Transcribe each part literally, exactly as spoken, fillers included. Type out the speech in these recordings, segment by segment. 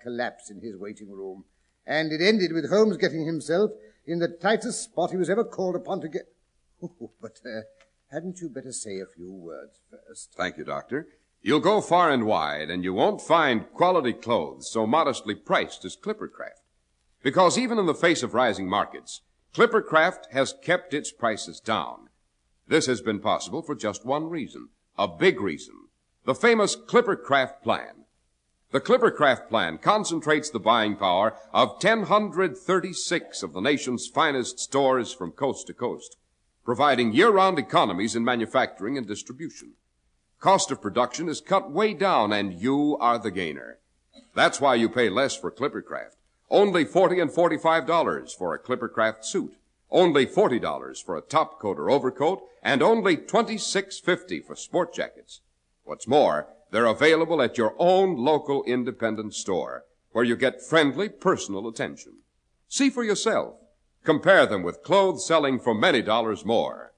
collapse in his waiting room. And it ended with Holmes getting himself in the tightest spot he was ever called upon to get... Oh, but uh, hadn't you better say a few words first? Thank you, Doctor. You'll go far and wide, and you won't find quality clothes so modestly priced as Clippercraft. Because even in the face of rising markets, Clippercraft has kept its prices down. This has been possible for just one reason, a big reason, the famous Clippercraft Plan. The Clippercraft Plan concentrates the buying power of one thousand thirty-six of the nation's finest stores from coast to coast, providing year-round economies in manufacturing and distribution. Cost of production is cut way down, and you are the gainer. That's why you pay less for Clippercraft. Only forty dollars and forty-five dollars for a Clippercraft suit, only forty dollars for a top coat or overcoat, and only twenty-six fifty for sport jackets. What's more, they're available at your own local independent store, where you get friendly, personal attention. See for yourself. Compare them with clothes selling for many dollars more.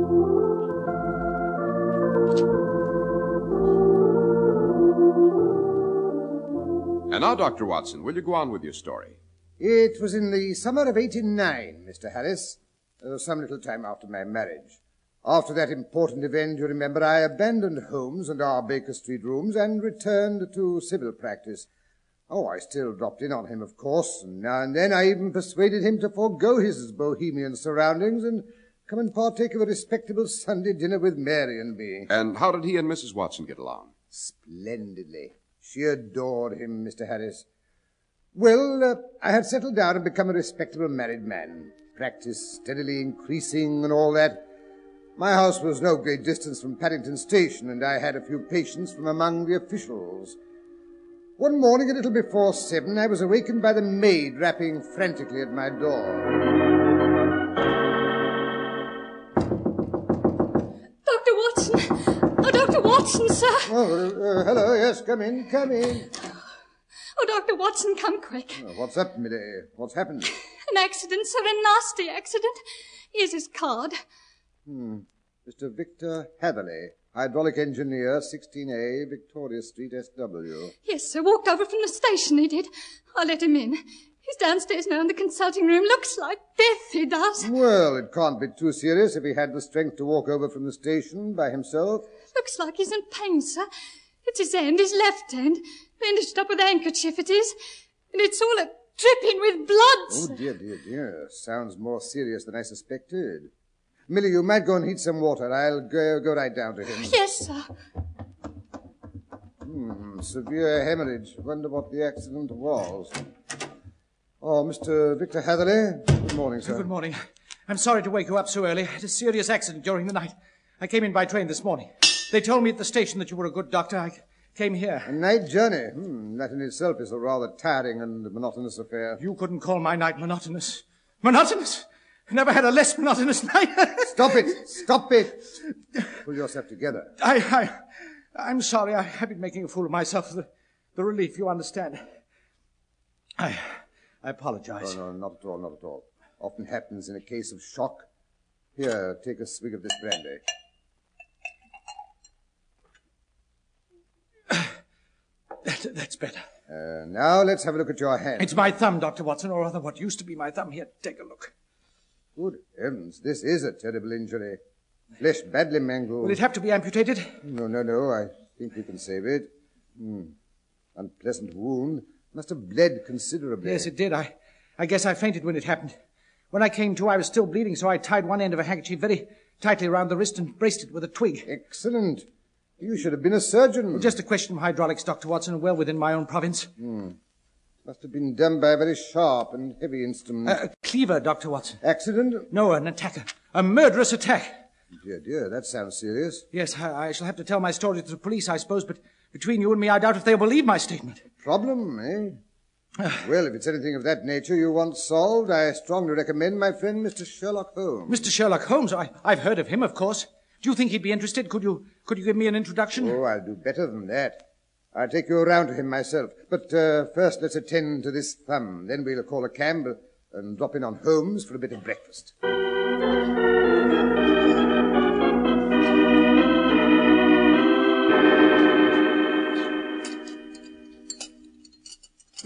And now, Doctor Watson, will you go on with your story? It was in the summer of eighty-nine, Mister Harris, uh, some little time after my marriage. After that important event, you remember, I abandoned Holmes and our Baker Street rooms and returned to civil practice. Oh, I still dropped in on him, of course, and now and then I even persuaded him to forego his bohemian surroundings and come and partake of a respectable Sunday dinner with Mary and me. And how did he and Missus Watson get along? Splendidly. She adored him, Mister Harris. Well, uh, I had settled down and become a respectable married man. Practice steadily increasing and all that. My house was no great distance from Paddington Station, and I had a few patients from among the officials. One morning, a little before seven, I was awakened by the maid rapping frantically at my door. Doctor Watson! Oh, Doctor Watson, sir! Oh, uh, hello, yes, come in, come in. Oh, Doctor Watson, come quick. Oh, what's up, Millie? What's happened? An accident, sir, a nasty accident. Here's his card. Hmm. Mister Victor Hatherley, hydraulic engineer, sixteen A, Victoria Street, S W. Yes, sir, walked over from the station, he did. I let him in. He's downstairs now in the consulting room. Looks like death, he does. Well, it can't be too serious if he had the strength to walk over from the station by himself. Looks like he's in pain, sir. It's his hand, his left hand. Bandaged up with a handkerchief, it is. And it's all a dripping with blood, Oh, sir. dear, dear, dear. Sounds more serious than I suspected. Millie, you might go and heat some water. I'll go, go right down to him. Yes, sir. Hmm, severe hemorrhage. Wonder what the accident was. Oh, Mister Victor Hatherley. Good morning, sir. Good morning. I'm sorry to wake you up so early. I had a serious accident during the night. I came in by train this morning. They told me at the station that you were a good doctor. I came here. A night journey. Hmm, that in itself is a rather tiring and monotonous affair. You couldn't call my night monotonous. Monotonous? I never had a less monotonous night. Stop it! Stop it! Pull yourself together. I, I, I'm sorry. I have been making a fool of myself. The, the relief, you understand. I, I apologize. Oh, no, not at all, not at all. Often happens in a case of shock. Here, take a swig of this brandy. That, that's better. Uh, now let's have a look at your hand. It's my thumb, Doctor Watson, or rather what used to be my thumb. Here, take a look. Good heavens, this is a terrible injury. Flesh badly mangled. Will it have to be amputated? No, no, no. I think we can save it. Hmm. Unpleasant wound. Must have bled considerably. Yes, it did. I, I guess I fainted when it happened. When I came to, I was still bleeding, so I tied one end of a handkerchief very tightly around the wrist and braced it with a twig. Excellent. You should have been a surgeon. Well, just a question of hydraulics, Doctor Watson, well within my own province. Hmm. Must have been done by a very sharp and heavy instrument. Uh, a cleaver, Doctor Watson. Accident? No, an attacker. A murderous attack. Dear, dear, that sounds serious. Yes, I, I shall have to tell my story to the police, I suppose, but between you and me, I doubt if they'll believe my statement. Problem, eh? Well, if it's anything of that nature you want solved, I strongly recommend my friend Mister Sherlock Holmes. Mister Sherlock Holmes? I, I've heard of him, of course. Do you think he'd be interested? Could you could you give me an introduction? Oh, I'll do better than that. I'll take you around to him myself. But uh, first, let's attend to this thumb. Then we'll call a cab and drop in on Holmes for a bit of breakfast.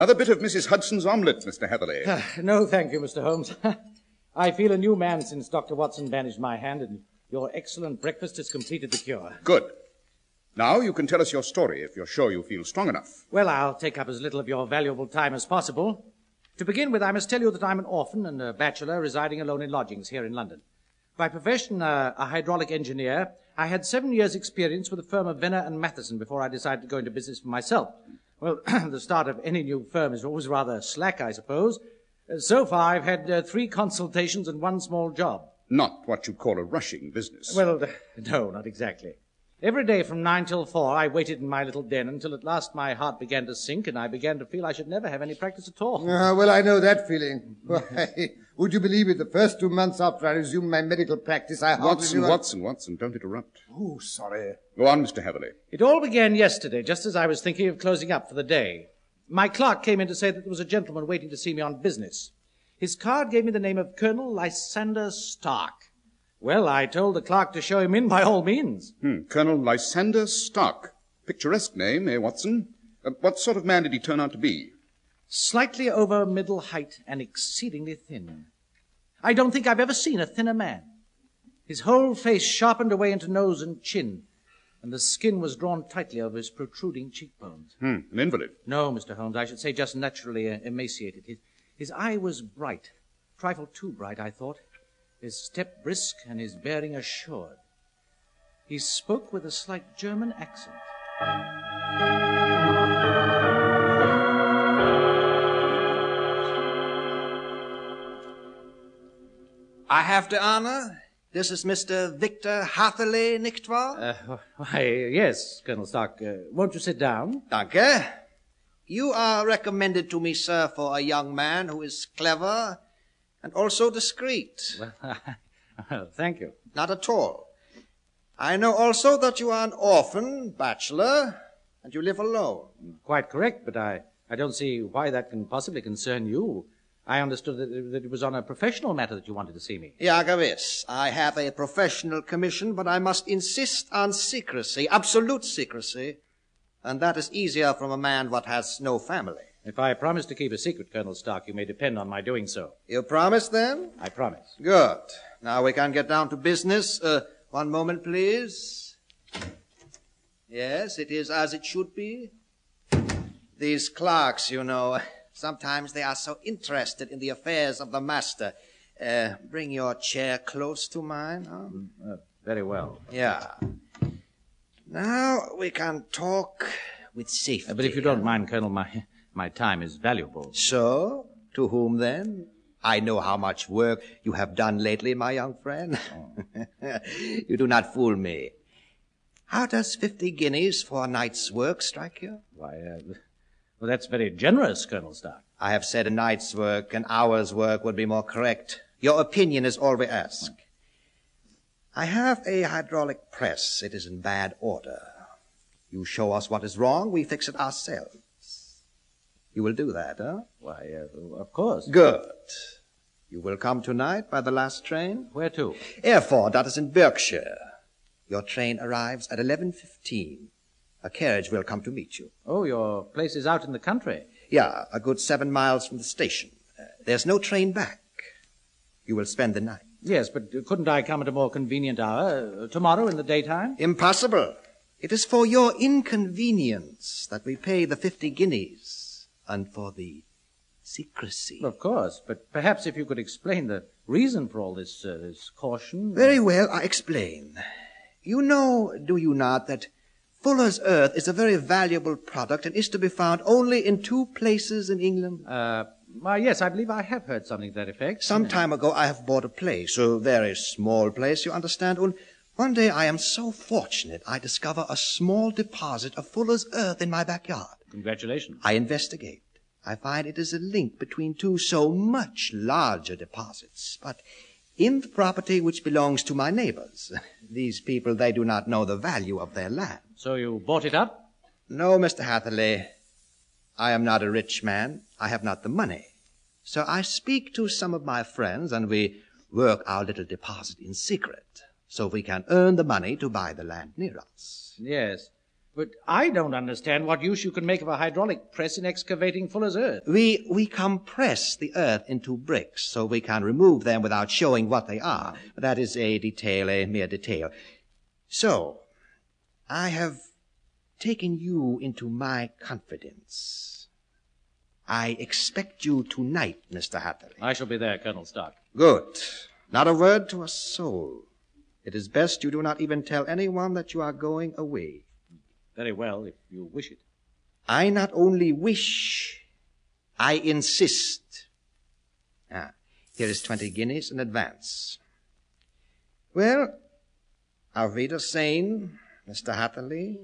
Another bit of Missus Hudson's omelette, Mister Hatherley. Uh, no, thank you, Mister Holmes. I feel a new man since Doctor Watson bandaged my hand, and your excellent breakfast has completed the cure. Good. Now you can tell us your story if you're sure you feel strong enough. Well, I'll take up as little of your valuable time as possible. To begin with, I must tell you that I'm an orphan and a bachelor residing alone in lodgings here in London. By profession, uh, a hydraulic engineer, I had seven years' experience with the firm of Venner and Matheson before I decided to go into business for myself. Well, the start of any new firm is always rather slack, I suppose. Uh, so far, I've had uh, three consultations and one small job. Not what you'd call a rushing business. Well, uh, no, not exactly. Every day from nine till four, I waited in my little den until at last my heart began to sink and I began to feel I should never have any practice at all. Ah, well, I know that feeling. Why, would you believe it? The first two months after I resumed my medical practice, I hardly Watson, knew I... Watson, Watson, don't interrupt. Oh, sorry. Go on, Mister Hatherley. It all began yesterday, just as I was thinking of closing up for the day. My clerk came in to say that there was a gentleman waiting to see me on business. His card gave me the name of Colonel Lysander Stark. Well, I told the clerk to show him in by all means. Hmm. Colonel Lysander Stark. Picturesque name, eh, Watson? Uh, what sort of man did he turn out to be? Slightly over middle height and exceedingly thin. I don't think I've ever seen a thinner man. His whole face sharpened away into nose and chin, and the skin was drawn tightly over his protruding cheekbones. Hmm. An invalid. No, Mister Holmes, I should say just naturally uh, emaciated. His, his eye was bright, a trifle too bright, I thought. His step brisk and his bearing assured. He spoke with a slight German accent. I have the honor. This is Mister Victor Hatherley, nicht wahr? Uh, why, yes, Colonel Stark. Uh, won't you sit down? Danke. You are recommended to me, sir, for a young man who is clever and also discreet. Well, well, thank you. Not at all. I know also that you are an orphan, bachelor, and you live alone. Quite correct, but I, I don't see why that can possibly concern you. I understood that, that it was on a professional matter that you wanted to see me. Ja, gewiss. I have a professional commission, but I must insist on secrecy, absolute secrecy. And that is easier from a man what has no family. If I promise to keep a secret, Colonel Stark, you may depend on my doing so. You promise, then? I promise. Good. Now we can get down to business. Uh, one moment, please. Yes, it is as it should be. These clerks, you know, sometimes they are so interested in the affairs of the master. Uh, bring your chair close to mine. Huh? Uh, very well. Yeah. Now we can talk with safety. Uh, but if you don't mind, Colonel, my, my time is valuable. So, to whom then? I know how much work you have done lately, my young friend. Oh. You do not fool me. How does fifty guineas for a night's work strike you? Why, uh, well, that's very generous, Colonel Stark. I have said a night's work, an hour's work would be more correct. Your opinion is all we ask. I have a hydraulic press. It is in bad order. You show us what is wrong, we fix it ourselves. You will do that, huh? Why, uh, of course. Good. You will come tonight by the last train? Where to? Erfurt, that is in Berkshire. Your train arrives at eleven fifteen. A carriage will come to meet you. Oh, your place is out in the country. Yeah, a good seven miles from the station. Uh, there's no train back. You will spend the night. Yes, but couldn't I come at a more convenient hour, uh, tomorrow in the daytime? Impossible. It is for your inconvenience that we pay the fifty guineas, and for the secrecy. Of course, but perhaps if you could explain the reason for all this, uh, this caution. Very well, I explain. You know, do you not, that Fuller's Earth is a very valuable product and is to be found only in two places in England? Uh, why, yes, I believe I have heard something to that effect. Some time ago I have bought a place, a very small place, you understand, and one day I am so fortunate I discover a small deposit of Fuller's Earth in my backyard. Congratulations. I investigate. I find it is a link between two so much larger deposits, but in the property which belongs to my neighbors. These people, they do not know the value of their land. So you bought it up? No, Mister Hatherley. I am not a rich man. I have not the money. So I speak to some of my friends, and we work our little deposit in secret, so we can earn the money to buy the land near us. Yes. But I don't understand what use you can make of a hydraulic press in excavating Fuller's earth. We, we compress the earth into bricks so we can remove them without showing what they are. That is a detail, a mere detail. So, I have taken you into my confidence. I expect you tonight, Mister Hatherley. I shall be there, Colonel Stark. Good. Not a word to a soul. It is best you do not even tell anyone that you are going away. Very well, if you wish it. I not only wish, I insist. Ah, here is twenty guineas in advance. Well, auf Wiedersehen, Mister Hatherley.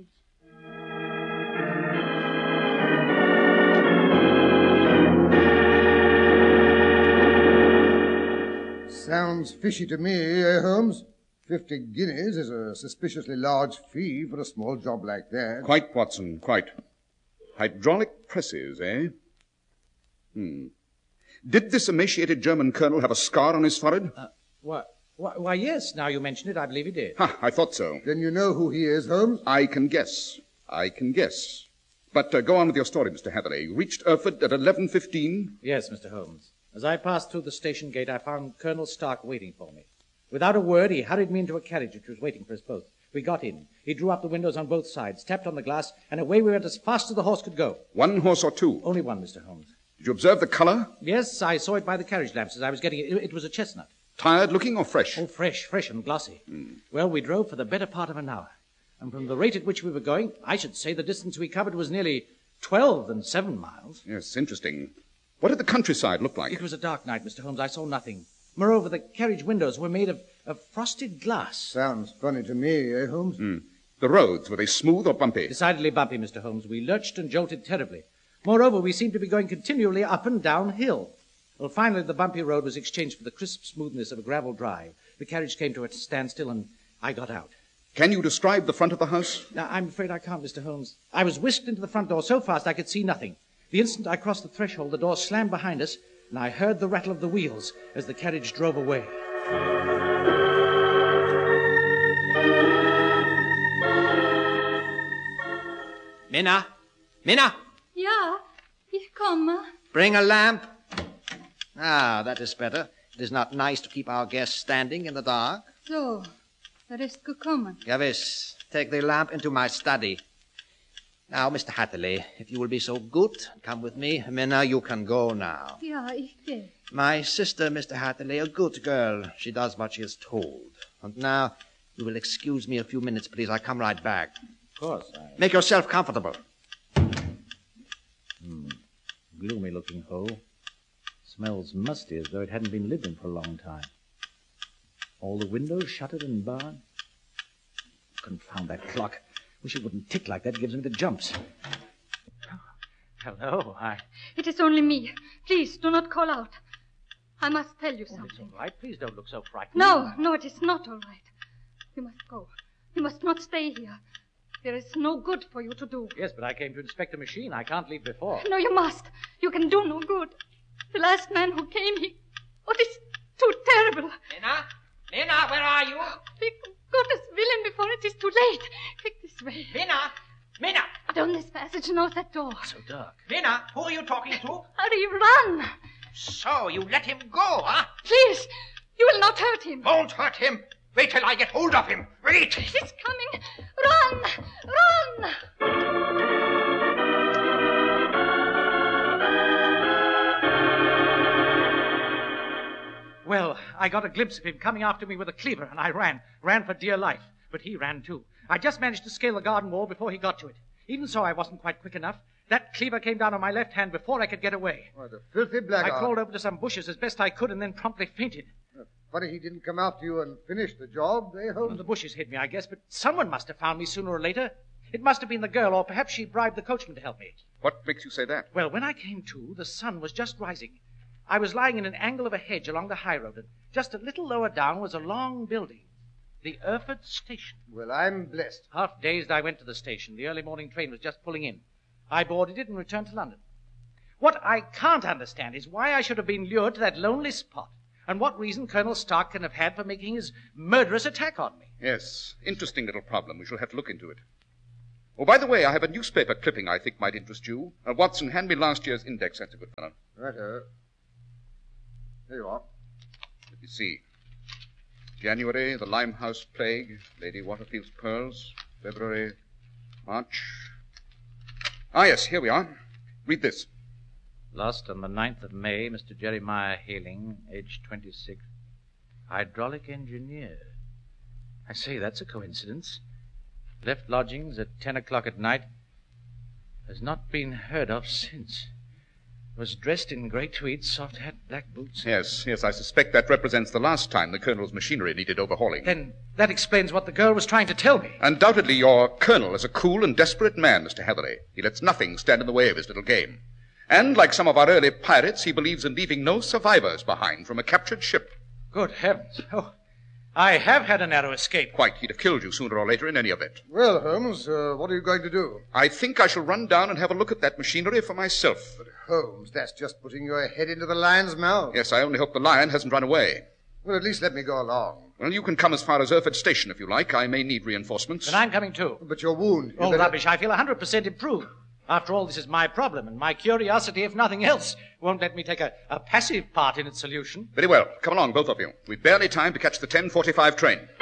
Sounds fishy to me, eh, Holmes? Fifty guineas is a suspiciously large fee for a small job like that. Quite, Watson, quite. Hydraulic presses, eh? Hmm. Did this emaciated German colonel have a scar on his forehead? Uh, why, why, why, yes, now you mention it, I believe he did. Ha, I thought so. Then you know who he is, Holmes? I can guess. I can guess. But uh, go on with your story, Mister Hatherley. You reached Erfurt at eleven fifteen? Yes, Mister Holmes. As I passed through the station gate, I found Colonel Stark waiting for me. Without a word, he hurried me into a carriage which was waiting for us both. We got in. He drew up the windows on both sides, tapped on the glass, and away we went as fast as the horse could go. One horse or two? Only one, Mister Holmes. Did you observe the color? Yes, I saw it by the carriage lamps as I was getting it. It, it was a chestnut. Tired looking or fresh? Oh, fresh, fresh and glossy. Mm. Well, we drove for the better part of an hour. And from the rate at which we were going, I should say the distance we covered was nearly twelve and seven miles. Yes, interesting. What did the countryside look like? It was a dark night, Mister Holmes. I saw nothing. Moreover, the carriage windows were made of, of frosted glass. Sounds funny to me, eh, Holmes? Mm. The roads, were they smooth or bumpy? Decidedly bumpy, Mister Holmes. We lurched and jolted terribly. Moreover, we seemed to be going continually up and down hill. Well, finally, the bumpy road was exchanged for the crisp smoothness of a gravel drive. The carriage came to a standstill, and I got out. Can you describe the front of the house? Now, I'm afraid I can't, Mister Holmes. I was whisked into the front door so fast I could see nothing. The instant I crossed the threshold, the door slammed behind us, and I heard the rattle of the wheels as the carriage drove away. Minna? Minna? Ja, ich komme. Bring a lamp. Ah, that is better. It is not nice to keep our guests standing in the dark. So, er ist gekommen. Gewiss. Take the lamp into my study. Now, Mister Hatherley, if you will be so good, come with me. Minna, you can go now. Ja, ich gehe. My sister, Mister Hatherley, a good girl. She does what she is told. And now, you will excuse me a few minutes, please. I come right back. Of course. I... Make yourself comfortable. Hmm. Gloomy-looking hole. Smells musty as though it hadn't been lived in for a long time. All the windows shuttered and barred. Confound that clock. Wish it wouldn't tick like that. It gives me the jumps. Hello, I... It is only me. Please, do not call out. I must tell you Oh, something. it's all right. Please don't look so frightened. No, no, it is not all right. You must go. You must not stay here. There is no good for you to do. Yes, but I came to inspect a machine. I can't leave before. No, you must. You can do no good. The last man who came, he... Oh, it is too terrible. Minna? Minna, where are you? Quick, go to Wilhelm before it is too late. Quick, this way. Minna? Minna? Down this passage and out that door. So dark. Minna, who are you talking to? Hurry, run. So, you let him go, huh? Please, you will not hurt him. Won't hurt him. Wait till I get hold of him. Wait. He's coming. Run, run. Well, I got a glimpse of him coming after me with a cleaver, and I ran. Ran for dear life. But he ran, too. I just managed to scale the garden wall before he got to it. Even so, I wasn't quite quick enough. That cleaver came down on my left hand before I could get away. What a filthy blackguard. I crawled over to some bushes as best I could and then promptly fainted. Funny he didn't come after you and finish the job, eh, Holmes? Well, the bushes hid me, I guess, but someone must have found me sooner or later. It must have been the girl, or perhaps she bribed the coachman to help me. What makes you say that? Well, when I came to, the sun was just rising. I was lying in an angle of a hedge along the high road, and just a little lower down was a long building. The Erfurt Station. Well, I'm blessed. Half dazed, I went to the station. The early morning train was just pulling in. I boarded it and returned to London. What I can't understand is why I should have been lured to that lonely spot, and what reason Colonel Stark can have had for making his murderous attack on me. Yes, interesting little problem. We shall have to look into it. Oh, by the way, I have a newspaper clipping I think might interest you. Uh, Watson, hand me last year's index. That's a good fellow. Righto. Here you are. Let me see. January, the Limehouse Plague, Lady Waterfield's Pearls. February, March. Ah, yes, here we are. Read this. Lost on the ninth of May, Mister Jeremiah Haling, age twenty-six. Hydraulic engineer. I say, that's a coincidence. Left lodgings at ten o'clock at night. Has not been heard of since. Was dressed in grey tweeds, soft hat, black boots. Yes, yes, I suspect that represents the last time the Colonel's machinery needed overhauling. Then that explains what the girl was trying to tell me. Undoubtedly, your Colonel is a cool and desperate man, Mister Heatherley. He lets nothing stand in the way of his little game. And, like some of our early pirates, he believes in leaving no survivors behind from a captured ship. Good heavens. Oh, I have had a narrow escape. Quite. He'd have killed you sooner or later in any event. Well, Holmes, uh, what are you going to do? I think I shall run down and have a look at that machinery for myself. But, Holmes, that's just putting your head into the lion's mouth. Yes, I only hope the lion hasn't run away. Well, at least let me go along. Well, you can come as far as Erford Station if you like. I may need reinforcements. Then I'm coming too. But your wound... Oh, better... rubbish. I feel one hundred percent improved. After all, this is my problem, and my curiosity, if nothing else, won't let me take a, a passive part in its solution. Very well. Come along, both of you. We've barely time to catch the ten forty-five train.